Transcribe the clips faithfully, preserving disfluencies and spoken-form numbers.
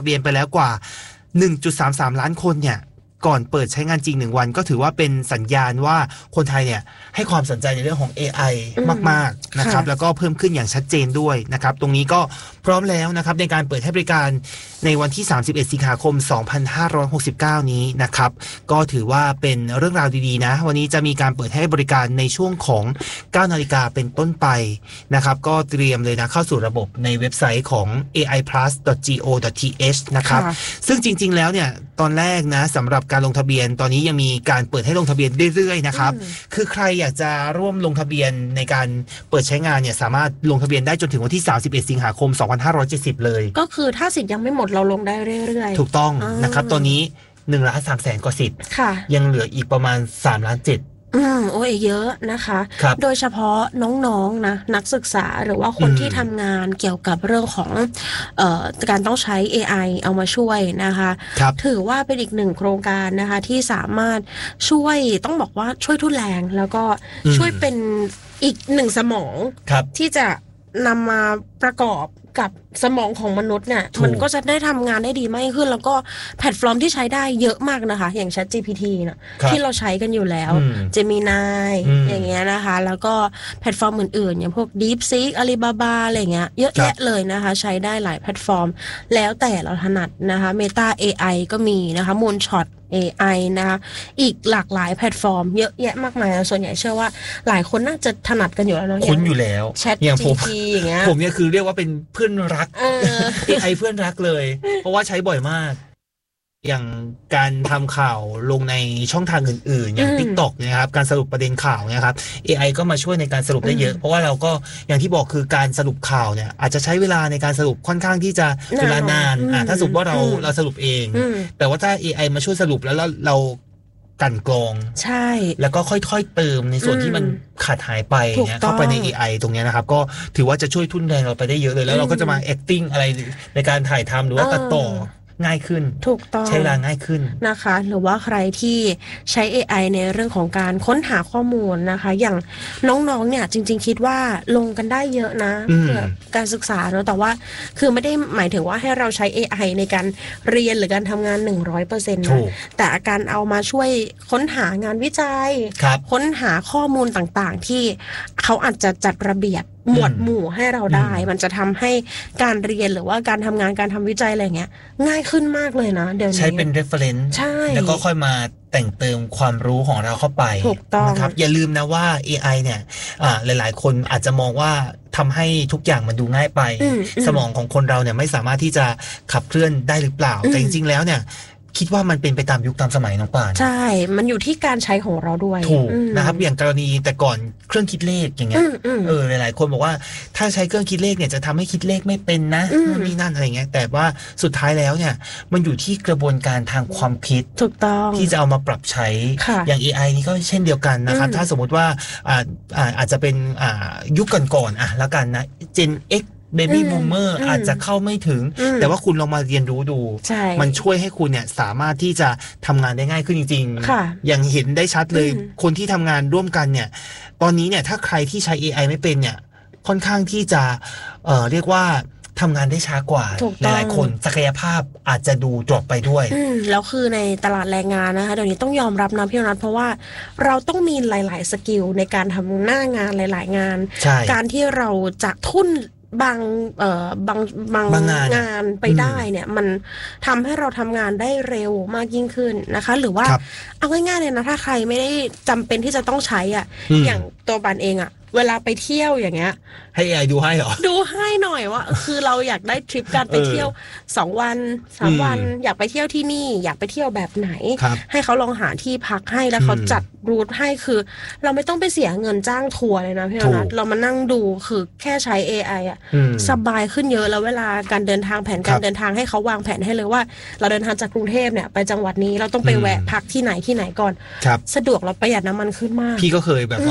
ะเบียนไปแล้วกว่า หนึ่งจุดสามสาม ล้านคนเนี่ยก่อนเปิดใช้งานจริงหนึ่งวันก็ถือว่าเป็นสัญญาณว่าคนไทยเนี่ยให้ความสนใจในเรื่องของ เอ ไอ มากๆนะครับแล้วก็เพิ่มขึ้นอย่างชัดเจนด้วยนะครับตรงนี้ก็พร้อมแล้วนะครับในการเปิดให้บริการในวันที่สามสิบเอ็ดสิงหาคมสองพันห้าร้อยหกสิบเก้านี้นะครับก็ถือว่าเป็นเรื่องราวดีๆนะวันนี้จะมีการเปิดให้บริการในช่วงของเก้านาฬิกาเป็นต้นไปนะครับก็เตรียมเลยนะเข้าสู่ระบบในเว็บไซต์ของ เอ ไอ พลัส ดอท จี โอ ดอท ที เอช นะครับซึ่งจริงๆแล้วเนี่ยตอนแรกนะสำหรับการลงทะเบียนตอนนี้ยังมีการเปิดให้ลงทะเบียนเรื่อยๆนะครับคือใครอยากจะร่วมลงทะเบียนในการเปิดใช้งานเนี่ยสามารถลงทะเบียนได้จนถึงวันที่สามสิบเอ็ดสิงหาคมสองพันห้าร้อยเจ็ดสิบเลยก็คือถ้าสิทธิ์ยังไม่หมดเราลงได้เรื่อยๆถูกต้องนะครับตอนนี้หนึ่งล้านสามแสนกว่าสิทธิ์ยังเหลืออีกประมาณสามล้านเจ็ดอืมโอ้ยเยอะนะคะโดยเฉพาะน้องๆนะนักศึกษาหรือว่าคนที่ทำงานเกี่ยวกับเรื่องของเอ่อการต้องใช้ เอ ไอ เอามาช่วยนะคะถือว่าเป็นอีกหนึ่งโครงการนะคะที่สามารถช่วยต้องบอกว่าช่วยทุนแรงแล้วก็ช่วยเป็นอีกหนึ่งสมองที่จะนำมาประกอบกับสมองของมนุษย์เนี่ยมันก็จะได้ทำงานได้ดีมากขึ้นแล้วก็แพลตฟอร์มที่ใช้ได้เยอะมากนะคะอย่าง แชท จี พี ที นะที่เราใช้กันอยู่แล้ว Gemini อย่างเงี้ยนะคะแล้วก็แพลตฟอร์มอื่นๆอย่างพวก DeepSeek Alibaba อะไรเงี้ยเยอะแยะเลยนะคะใช้ได้หลายแพลตฟอร์มแล้วแต่เราถนัดนะคะ Meta เอ ไอ ก็มีนะคะ Moonshot เอ ไอ นะคะอีกหลากหลายแพลตฟอร์มเยอะแยะมากมายส่วนใหญ่เชื่อว่าหลายคนน่าจะถนัดกันอยู่แล้วเนาะคุ้นอยู่แล้วอย่างผมอย่างเงี้ยผมเนี่ยคือเรียกว่าเป็นเพื่อนรัก เอ เอ ไอ เพื่อนรักเลยเพราะว่าใช้บ่อยมากอย่างการทำข่าวลงในช่องทางอื่นๆอย่าง TikTok นะครับการสรุปประเด็นข่าวนะครับ เอ ไอ ก็มาช่วยในการสรุปได้เยอะเพราะว่าเราก็อย่างที่บอกคือการสรุปข่าวเนี่ยอาจจะใช้เวลาในการสรุปค่อนข้างที่จะเวลานานอ่ะถ้าสมมติว่าเราเราสรุปเองแต่ว่าถ้า เอ ไอ มาช่วยสรุปแล้วเราเรากันกรองใช่แล้วก็ค่อยๆเติมในส่วนที่มันขาดหายไปเนี่ยเข้าไปใน เอ ไอ ตรงนี้นะครับก็ถือว่าจะช่วยทุนแรงเราไปได้เยอะเลยแล้วเราก็จะมา acting อะไรในการถ่ายทำหรือว่าตัดต่อง่ายขึ้นถูกต้องใช้เวลาง่ายขึ้นนะคะหรือว่าใครที่ใช้ เอ ไอ ในเรื่องของการค้นหาข้อมูลนะคะอย่างน้องๆเนี่ยจริงๆคิดว่าลงกันได้เยอะนะเพื่อการศึกษาเนอะแต่ว่าคือไม่ได้หมายถึงว่าให้เราใช้ เอ ไอ ในการเรียนหรือการทำงาน หนึ่งร้อยเปอร์เซ็นต์ นะแต่การเอามาช่วยค้นหางานวิจัยค้นหาข้อมูลต่างๆที่เขาอาจจะจัดระเบียบหมวดหมู่ให้เราได้มันจะทำให้การเรียนหรือว่าการทำงานการทำวิจัยอะไรเงี้ยง่ายขึ้นมากเลยนะเดี๋ยวนี้ใช้เป็น reference ใช่แล้วก็ค่อยมาแต่งเติมความรู้ของเราเข้าไปนะครับอย่าลืมนะว่า เอ ไอ เนี่ยหลายๆคนอาจจะมองว่าทำให้ทุกอย่างมันดูง่ายไปสมองของคนเราเนี่ยไม่สามารถที่จะขับเคลื่อนได้หรือเปล่าแต่จริงๆแล้วเนี่ยคิดว่ามันเป็นไปตามยุคตามสมัยน้องป่านใช่มันอยู่ที่การใช้ของเราด้วยถูกนะครับอย่างกรณีแต่ก่อนเครื่องคิดเลขอย่างเงี้ยเออหลายๆคนบอกว่าถ้าใช้เครื่องคิดเลขเนี่ยจะทำให้คิดเลขไม่เป็นนะนู่นนี่นั่นอะไรเงี้ยแต่ว่าสุดท้ายแล้วเนี่ยมันอยู่ที่กระบวนการทางความคิดถูกต้องที่จะเอามาปรับใช้อย่าง เอ ไอ นี่ก็เช่นเดียวกันนะครับถ้าสมมติว่าอ่าอ่าอาจจะเป็นอ่ายุคก่อนๆอ่ะแล้วกันนะ Gen Xเบบี้บูมเมอร์อาจจะเข้าไม่ถึงแต่ว่าคุณลองมาเรียนรู้ดูมันช่วยให้คุณเนี่ยสามารถที่จะทำงานได้ง่ายขึ้นจริงๆอย่างเห็นได้ชัดเลยคนที่ทำงานร่วมกันเนี่ยตอนนี้เนี่ยถ้าใครที่ใช้ เอ ไอ ไม่เป็นเนี่ยค่อนข้างที่จะเอ่อเรียกว่าทำงานได้ช้ากว่าหลายๆคนศักยภาพอาจจะดูดรอปไปด้วยแล้วคือในตลาดแรงงานนะคะเดี๋ยวนี้ต้องยอมรับนะพี่นัทเพราะว่าเราต้องมีหลายๆสกิลในการทำหน้างานหลายๆงานการที่เราจะทุ่นบางเอ่อบางบางงาน, งานไปได้เนี่ยมันทำให้เราทำงานได้เร็วมากยิ่งขึ้นนะคะหรือว่าเอาง่ายๆเลยนะถ้าใครไม่ได้จำเป็นที่จะต้องใช้อ่ะอย่างตัวบานเองอ่ะเวลาไปเที่ยวอย่างเงี้ยให้ เอ ไอ ดูให้เหรอดูให้หน่อยว่าคือเราอยากได้ทริปการไปเที่ยวสองวันสามวันอยากไปเที่ยวที่นี่อยากไปเที่ยวแบบไหนให้เขาลองหาที่พักให้แล้วเขาจัดรูทให้คือเราไม่ต้องไปเสียเงินจ้างทัวร์เลยนะพี่นัทเรามานั่งดูคือแค่ใช้ เอ ไอ อ่ะสบายขึ้นเยอะแล้วเวลาการเดินทางแผนการเดินทางให้เขาวางแผนให้เลยว่าเราเดินทางจากกรุงเทพเนี่ยไปจังหวัดนี้เราต้องไปแวะพักที่ไหนที่ไหนก่อนสะดวกเราประหยัดน้ำมันขึ้นมากพี่ก็เคยแบบว่าปั๊ม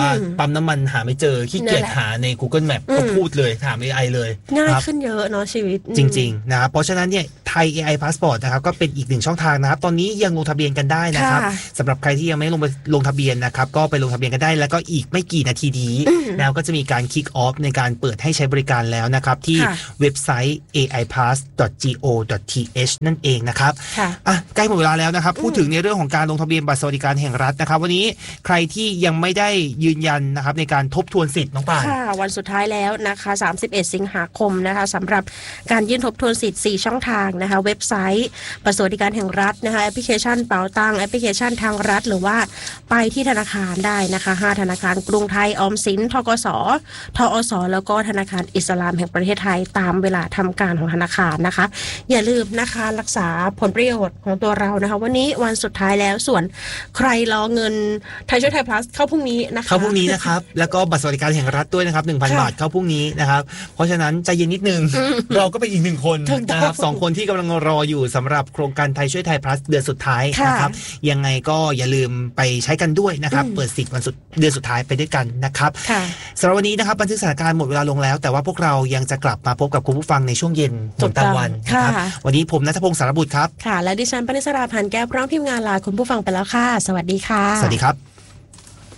มน้ำมันหาไม่เจอขี้เกียจหาใน Google Map ก็พูดเลยถาม เอ ไอ เลยง่ายขึ้นเยอะเนาะชีวิตจริงๆนะครับเพราะฉะนั้นเนี่ยไทย เอ ไอ Passport นะครับก็เป็นอีกหนึ่งช่องทางนะครับตอนนี้ยังลงทะเบียนกันได้นะครับสำหรับใครที่ยังไม่ลงลงทะเบียนนะครับก็ไปลงทะเบียนกันได้แล้วก็อีกไม่กี่นาทีนี้แล้วก็จะมีการ kick off ในการเปิดให้ใช้บริการแล้วนะครับที่เว็บไซต์ เอ ไอ พาส ดอท จี โอ ดอท ที เอช นั่นเองนะครับอ่ะใกล้หมดเวลาแล้วนะครับพูดถึงในเรื่องของการลงทะเบียนบัตรสวัสดิการแห่งรัฐนะครับวันนี้ใครที่ยังไม่ได้ยืนยันนะครับในการทบทวนสิทธิ์น้องป่านค่ะวันสุดท้ายแล้วนะคะสามสิบเอ็ดสิงหาคมนะคะสำหรับการยื่นทบทวนสิทธิ์สี่ช่องทางนะคะเว็บไซต์บัตรสวัสดิการแห่งรัฐนะคะแอปพลิเคชันเป๋าตังแอปพลิเคชันทางรัฐหรือว่าไปที่ธนาคารได้นะคะห้าธนาคารกรุงไทยออมสินธกสทอสแล้วก็ธนาคารอิสลามแห่งประเทศไทยตามเวลาทำการของธนาคารนะคะอย่าลืมนะคะรักษาผลประโยชน์ของตัวเรานะคะวันนี้วันสุดท้ายแล้วส่วนใครรอเงินไทยช่วยไทย plus เข้าพรุ่งนี้นะคะเข้าพรุ่งนี้นะครับแล้วก็บัตรสวัสดิการแห่งรัฐด้วยนะครับ หนึ่งพัน บาทเข้าพรุ่งนี้นะครับเพราะฉะนั้นใจเย็นนิดนึงเราก็เป็นอีกหนึ่งคนนะครับสองคนที่กำลังรออยู่สำหรับโครงการไทยช่วยไทย plus เดือนสุดท้ายนะครับยังไงก็อย่าลืมไปใช้กันด้วยนะครับเปิดสิทธิ์วันสุดเดือนสุดท้ายไปด้วยกันนะครับสำหรับวันนี้นะครับบันทึกสถานการณ์หมดเวลาลงแล้วแต่ว่าพวกเรายังจะกลับมาพบกับคุณผู้ฟังในช่วงเย็นจนตะวันนะครับวันนี้ผมณัฐพงศ์สารบุตรครับค่ะและดิฉันปณิสราพันธ์แก้วพร้อมทีมงานลาคุณผู้ฟังไปแล้วค่ะสวัสดีค่ะสวัสดีครับ